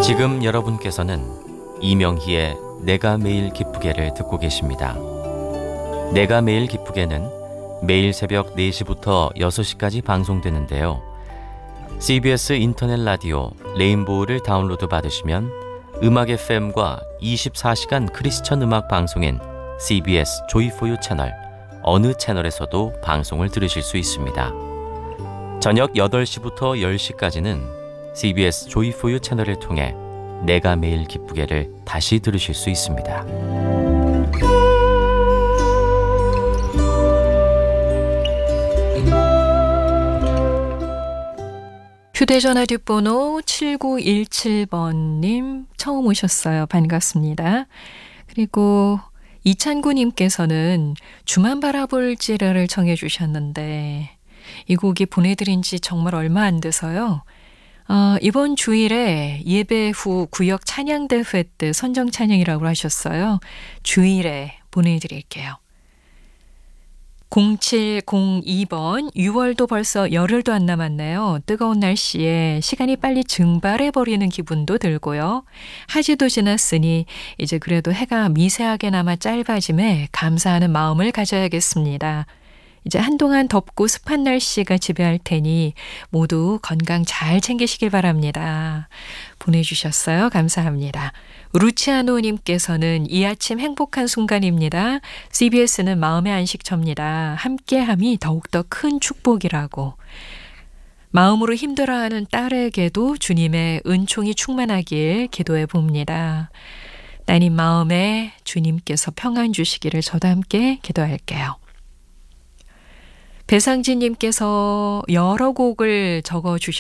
지금 여러분께서는 이명희의 내가 매일 기쁘게를 듣고 계십니다. 내가 매일 기쁘게는 매일 새벽 4시부터 6시까지 방송되는데요. CBS 인터넷 라디오 레인보우를 다운로드 받으시면 음악 FM과 24시간 크리스천 음악 방송인 CBS 조이포유 채널 어느 채널에서도 방송을 들으실 수 있습니다. 저녁 8시부터 10시까지는 CBS 조이포유 채널을 통해 내가 매일 기쁘게를 다시 들으실 수 있습니다. 휴대전화 뒷번호 7917번님 처음 오셨어요. 반갑습니다. 그리고 이찬구님께서는 주만 바라볼지라를 청해 주셨는데 이 곡이 보내드린 지 정말 얼마 안 돼서요. 이번 주일에 예배 후 구역 찬양대회 때 선정 찬양이라고 하셨어요. 주일에 보내드릴게요. 0702번 6월도 벌써 열흘도 안 남았네요. 뜨거운 날씨에 시간이 빨리 증발해버리는 기분도 들고요. 하지도 지났으니 이제 그래도 해가 미세하게나마 짧아짐에 감사하는 마음을 가져야겠습니다. 이제 한동안 덥고 습한 날씨가 지배할 테니 모두 건강 잘 챙기시길 바랍니다. 보내주셨어요. 감사합니다. 루치아노님께서는 이 아침 행복한 순간입니다. CBS는 마음의 안식처입니다. 함께함이 더욱더 큰 축복이라고. 마음으로 힘들어하는 딸에게도 주님의 은총이 충만하길 기도해 봅니다. 따님 마음에 주님께서 평안 주시기를 저도 함께 기도할게요. 배상진님께서 여러 곡을 적어주셨습니다.